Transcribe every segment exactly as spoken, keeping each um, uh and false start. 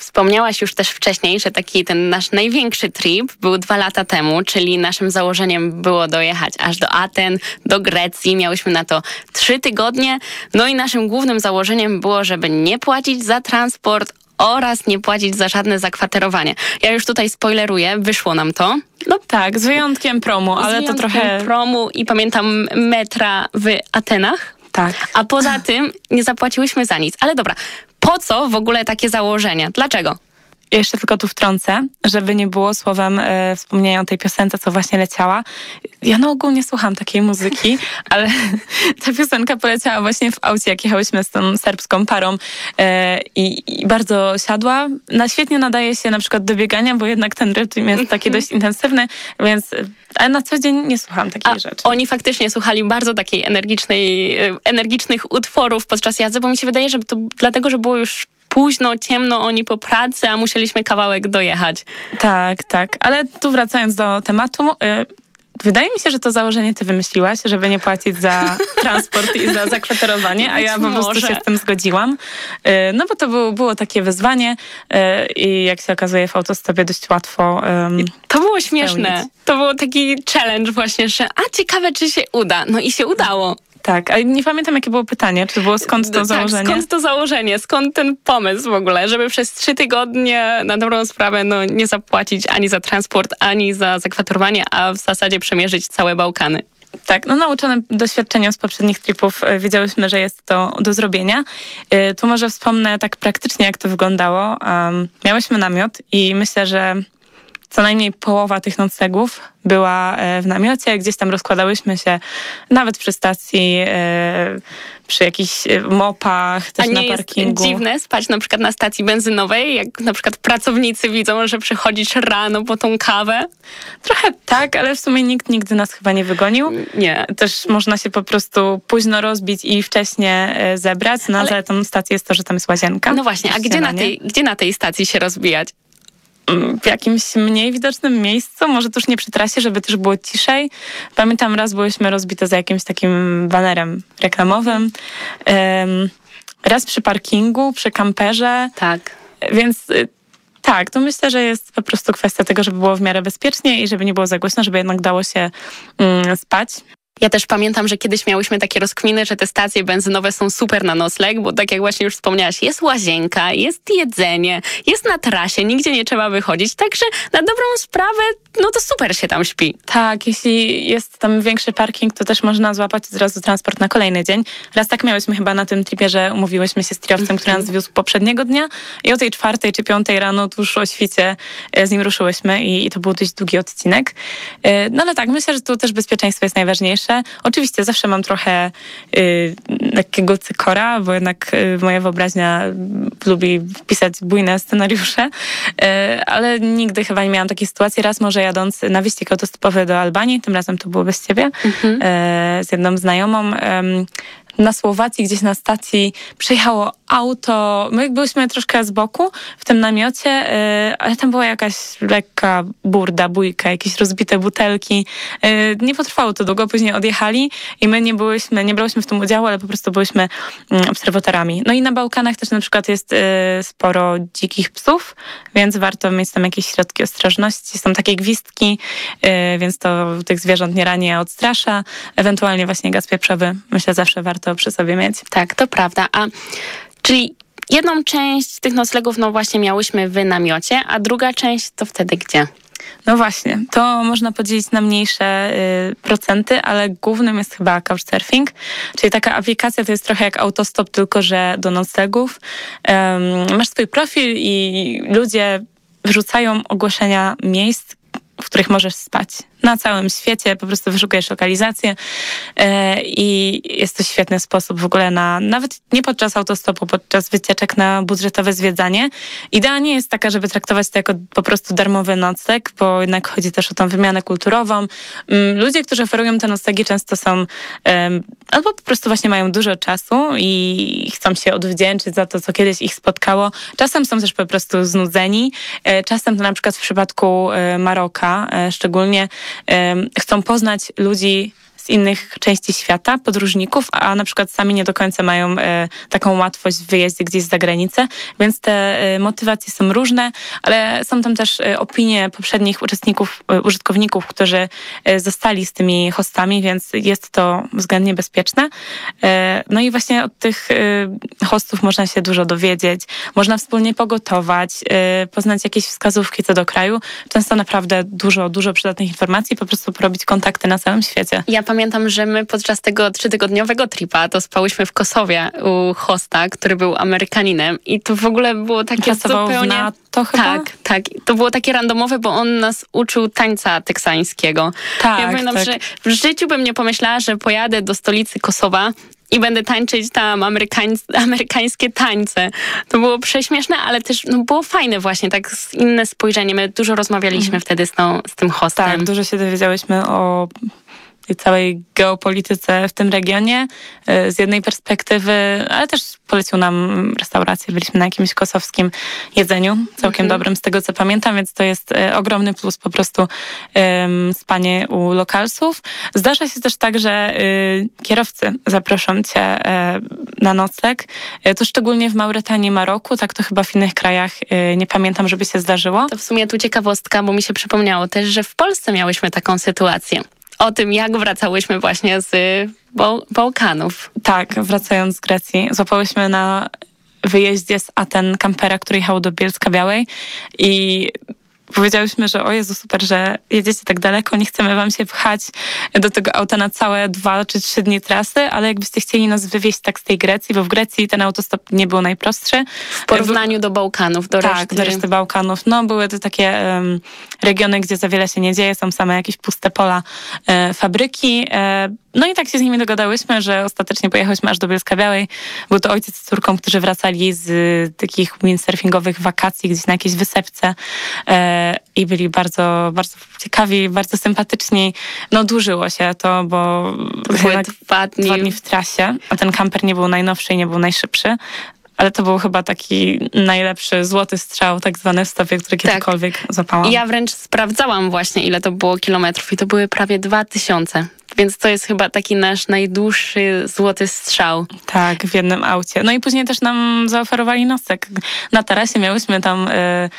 Wspomniałaś już też wcześniej, że taki ten nasz największy trip był dwa lata temu, czyli naszym założeniem było dojechać aż do Aten, do Grecji. Miałyśmy na to trzy tygodnie. No i naszym głównym założeniem było, żeby nie płacić za transport oraz nie płacić za żadne zakwaterowanie. Ja już tutaj spoileruję, wyszło nam to. No tak, z wyjątkiem promu, ale z to trochę... promu i pamiętam metra w Atenach. Tak. A poza tym nie zapłaciłyśmy za nic. Ale dobra, po co w ogóle takie założenia? Dlaczego? Ja jeszcze tylko tu wtrącę, żeby nie było słowem e, wspomnienia o tej piosence, co właśnie leciała. Ja na ogół nie słucham takiej muzyki, ale ta piosenka poleciała właśnie w aucie, jak jechałyśmy z tą serbską parą e, i, i bardzo siadła. Na świetnie nadaje się na przykład do biegania, bo jednak ten rytm jest taki dość intensywny, więc ale na co dzień nie słucham takiej A rzeczy. Oni faktycznie słuchali bardzo takiej energicznej, energicznych utworów podczas jazdy, bo mi się wydaje, że to dlatego, że było już późno, ciemno, oni po pracy, a musieliśmy kawałek dojechać. Tak, tak. Ale tu wracając do tematu, y, wydaje mi się, że to założenie ty wymyśliłaś, żeby nie płacić za transport i za zakwaterowanie, a ja po prostu może. się z tym zgodziłam. Y, no bo to było, było takie wyzwanie y, i jak się okazuje w autostopie dość łatwo um, To było śmieszne. spełnić. To był taki challenge właśnie, że a ciekawe, czy się uda. No i się udało. Tak, ale nie pamiętam, jakie było pytanie. Czy było skąd to tak, założenie? Skąd to założenie? Skąd ten pomysł w ogóle, żeby przez trzy tygodnie na dobrą sprawę no, nie zapłacić ani za transport, ani za zakwaterowanie, a w zasadzie przemierzyć całe Bałkany? Tak, no nauczone doświadczeniem z poprzednich tripów y, wiedziałyśmy, że jest to do zrobienia. Y, tu może wspomnę tak praktycznie, jak to wyglądało. Um, miałyśmy namiot i myślę, że co najmniej połowa tych noclegów była w namiocie. Gdzieś tam rozkładałyśmy się nawet przy stacji, przy jakichś mopach, też A nie na parkingu. jest dziwne spać na przykład na stacji benzynowej, jak na przykład pracownicy widzą, że przychodzisz rano po tą kawę? Trochę tak, ale w sumie nikt nigdy nas chyba nie wygonił. Nie. Też można się po prostu późno rozbić i wcześnie zebrać. No, ale tą stację jest to, że tam jest łazienka. No właśnie, a gdzie na, tej, gdzie na tej stacji się rozbijać? W jakimś mniej widocznym miejscu, może tuż nie przy trasie, żeby też było ciszej. Pamiętam, raz byłyśmy rozbite za jakimś takim banerem reklamowym. Um, raz przy parkingu, przy kamperze. Tak. Więc tak, to myślę, że jest po prostu kwestia tego, żeby było w miarę bezpiecznie i żeby nie było za głośno, żeby jednak dało się um, spać. Ja też pamiętam, że kiedyś miałyśmy takie rozkminy, że te stacje benzynowe są super na nocleg, bo tak jak właśnie już wspomniałaś, jest łazienka, jest jedzenie, jest na trasie, nigdzie nie trzeba wychodzić, także na dobrą sprawę, no to super się tam śpi. Tak, jeśli jest tam większy parking, to też można złapać od razu transport na kolejny dzień. Raz tak miałyśmy chyba na tym tripie, że umówiłyśmy się z tirowcem, który nas wiózł poprzedniego dnia i o tej czwartej czy piątej rano tuż o świcie z nim ruszyłyśmy i, i to był dość długi odcinek. No ale tak, myślę, że tu też bezpieczeństwo jest najważniejsze. Oczywiście zawsze mam trochę y, takiego cykora, bo jednak y, moja wyobraźnia lubi pisać bujne scenariusze, y, ale nigdy chyba nie miałam takiej sytuacji. Raz może jadąc na wyścig autostopowy do Albanii, tym razem to było bez ciebie, mhm. y, z jedną znajomą, y, na Słowacji, gdzieś na stacji przyjechało auto, my byliśmy troszkę z boku w tym namiocie, yy, ale tam była jakaś lekka burda, bójka, jakieś rozbite butelki. Yy, nie potrwało to długo, później odjechali i my nie byłyśmy, nie brałyśmy w tym udziału, ale po prostu byłyśmy yy, obserwatorami. No i na Bałkanach też na przykład jest yy, sporo dzikich psów, więc warto mieć tam jakieś środki ostrożności. Są takie gwizdki, yy, więc to tych zwierząt nie rani, a odstrasza. Ewentualnie właśnie gaz pieprzowy, myślę, zawsze warto przy sobie mieć. Tak, to prawda. A czyli jedną część tych noclegów no właśnie miałyśmy w namiocie, a druga część to wtedy gdzie? No właśnie, to można podzielić na mniejsze y, procenty, ale głównym jest chyba couchsurfing, czyli taka aplikacja to jest trochę jak autostop, tylko że do noclegów. Um, masz swój profil i ludzie wrzucają ogłoszenia miejsc, w których możesz spać. Na całym świecie po prostu wyszukujesz lokalizację yy, i jest to świetny sposób w ogóle na, nawet nie podczas autostopu, podczas wycieczek na budżetowe zwiedzanie. Idea nie jest taka, żeby traktować to jako po prostu darmowy nocleg, bo jednak chodzi też o tą wymianę kulturową. Yy, ludzie, którzy oferują te noclegi często są yy, albo po prostu właśnie mają dużo czasu i chcą się odwdzięczyć za to, co kiedyś ich spotkało. Czasem są też po prostu znudzeni. Yy, czasem to na przykład w przypadku yy, Maroka yy, szczególnie chcą poznać ludzi z z innych części świata, podróżników, a na przykład sami nie do końca mają e, taką łatwość w wyjeździe gdzieś za granicę, więc te e, motywacje są różne, ale są tam też e, opinie poprzednich uczestników, e, użytkowników, którzy e, zostali z tymi hostami, więc jest to względnie bezpieczne. E, no i właśnie od tych e, hostów można się dużo dowiedzieć, można wspólnie pogotować, e, poznać jakieś wskazówki co do kraju. Często naprawdę dużo, dużo przydatnych informacji, po prostu porobić kontakty na całym świecie. Ja pamiętam, że my podczas tego trzytygodniowego tripa to spałyśmy w Kosowie u hosta, który był Amerykaninem i to w ogóle było takie Pracował zupełnie... w NATO chyba? Tak, tak. To było takie randomowe, bo on nas uczył tańca teksańskiego. Tak, Ja pamiętam, tak. że w życiu bym nie pomyślała, że pojadę do stolicy Kosowa i będę tańczyć tam amerykań, amerykańskie tańce. To było prześmieszne, ale też no, było fajne właśnie, tak inne spojrzenie. My dużo rozmawialiśmy Mhm. wtedy z, tą, z tym hostem. Tak, dużo się dowiedziałyśmy o tej całej geopolityce w tym regionie z jednej perspektywy, ale też polecił nam restaurację. Byliśmy na jakimś kosowskim jedzeniu, całkiem Mhm. dobrym z tego, co pamiętam, więc to jest e, ogromny plus po prostu um, spanie u lokalsów. Zdarza się też tak, że y, kierowcy zaproszą cię e, na nocleg. E, to szczególnie w Mauretanii, Maroku, tak to chyba w innych krajach e, nie pamiętam, żeby się zdarzyło. To w sumie tu ciekawostka, bo mi się przypomniało też, że w Polsce miałyśmy taką sytuację. O tym, jak wracałyśmy właśnie z Bał- Bałkanów. Tak, wracając z Grecji, złapałyśmy na wyjeździe z Aten kampera, który jechał do Bielska Białej i powiedziałyśmy, że o Jezu, super, że jedziecie tak daleko, nie chcemy wam się pchać do tego auta na całe dwa czy trzy dni trasy, ale jakbyście chcieli nas wywieźć tak z tej Grecji, bo w Grecji ten autostop nie był najprostszy. W porównaniu do Bałkanów, do tak, reszty. do reszty Bałkanów. No, były to takie um, regiony, gdzie za wiele się nie dzieje, są same jakieś puste pola, e, fabryki. E, no i tak się z nimi dogadałyśmy, że ostatecznie pojechałyśmy aż do Bielska Białej. Był to ojciec z córką, którzy wracali z y, takich windsurfingowych wakacji gdzieś na jakiejś wysepce e, i byli bardzo, bardzo ciekawi, bardzo sympatyczni. No dłużyło się to, bo To były jednak dwa dni. dwa dni w trasie, a ten kamper nie był najnowszy i nie był najszybszy. Ale to był chyba taki najlepszy złoty strzał, tak zwany w stopie, który kiedykolwiek złapałam. Ja wręcz sprawdzałam właśnie, ile to było kilometrów i to były prawie dwa tysiące. Więc to jest chyba taki nasz najdłuższy złoty strzał. Tak, w jednym aucie. No i później też nam zaoferowali nocleg. Na tarasie miałyśmy tam y,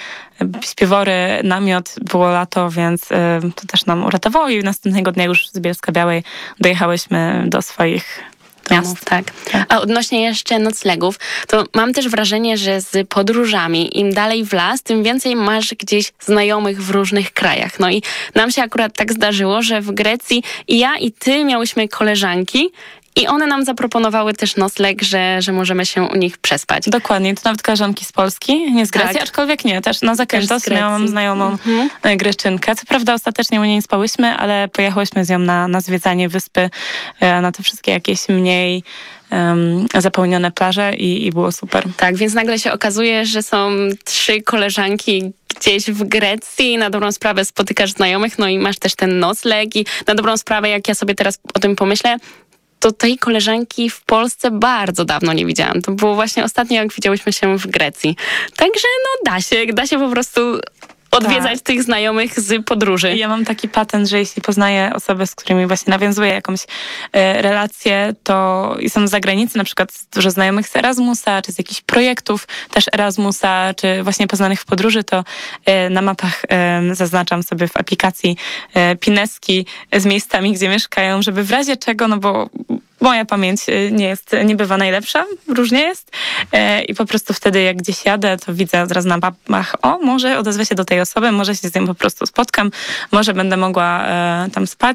śpiwory, namiot, było lato, więc y, to też nam uratowało i następnego dnia już z Bielska Białej dojechałyśmy do swoich Domów, miast. tak. A odnośnie jeszcze noclegów, to mam też wrażenie, że z podróżami im dalej w las, tym więcej masz gdzieś znajomych w różnych krajach. No i nam się akurat tak zdarzyło, że w Grecji i ja i ty miałyśmy koleżanki i one nam zaproponowały też nocleg, że, że możemy się u nich przespać. Dokładnie, to nawet koleżanki z Polski, nie z Grecji, Tak. aczkolwiek nie, też na Też Zakynthos z Grecji. miałam znajomą Mhm. e, Greczynkę. Co prawda ostatecznie u niej nie spałyśmy, ale pojechałyśmy z nią na, na zwiedzanie wyspy, e, na te wszystkie jakieś mniej um, zapełnione plaże i, i było super. Tak, więc nagle się okazuje, że są trzy koleżanki gdzieś w Grecji, na dobrą sprawę spotykasz znajomych, no i masz też ten nocleg i na dobrą sprawę, jak ja sobie teraz o tym pomyślę, to tej koleżanki w Polsce bardzo dawno nie widziałam. To było właśnie ostatnio, jak widziałyśmy się w Grecji. Także no da się, da się po prostu odwiedzać Tak. tych znajomych z podróży. Ja mam taki patent, że jeśli poznaję osoby, z którymi właśnie nawiązuję jakąś e, relację, to i są z zagranicy, na przykład dużo znajomych z Erasmusa, czy z jakichś projektów też Erasmusa, czy właśnie poznanych w podróży, to e, na mapach e, zaznaczam sobie w aplikacji e, pineski z miejscami, gdzie mieszkają, żeby w razie czego, no bo moja pamięć nie jest, nie bywa najlepsza, różnie jest e, i po prostu wtedy jak gdzieś jadę, to widzę od razu na mapach, o, może odezwę się do tej osoby, może się z nią po prostu spotkam, może będę mogła e, tam spać.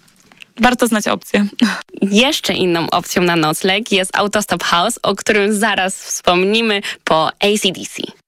Warto znać opcję. Jeszcze inną opcją na nocleg jest Autostop House, o którym zaraz wspomnimy po A C D C.